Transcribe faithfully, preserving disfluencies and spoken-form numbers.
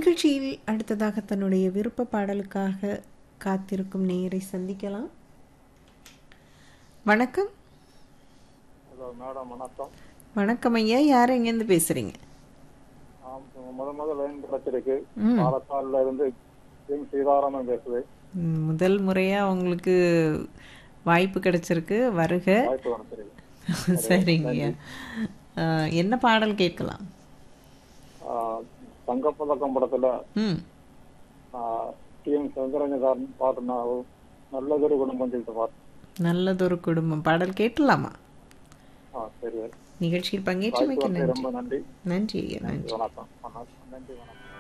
நிகழ்ச்சியில் அடுத்ததாக தன்னுடைய விருப்ப பாடலுக்காக காத்திருக்கும் நேயரை சந்திக்கலாம். வணக்கம். ஹலோ மேடம், வணக்கம். வணக்கம் ஐயா, யார் எங்கேருந்து பேசுறீங்க? முத முதல் லைன் கிடைச்சிருக்கு. பாலக்காடுல இருந்து சீதாராமன் பேசுது. முதல் முறையா உங்களுக்கு வாய்ப்பு கிடைச்சிருக்கு, வருக. வாய்ப்பு கிடைச்சிருக்கு. சரிங்க. என்ன பாடல் கேட்கலாம்? தங்கப்பதக்கம் படத்துல டி எம் சௌந்தரராஜன் பாட்டுனா நல்லதொரு குடும்பம் சொல்லிட்டு பாட்டு. நல்லதொரு குடும்பம் பாடல் கேட்கலாமா? சரி. நிகழ்ச்சியில் பங்கேற்றமைக்கு ரொம்ப நன்றி. நன்றி ஐயா. நன்றி. வணக்கம். நன்றி. வணக்கம்.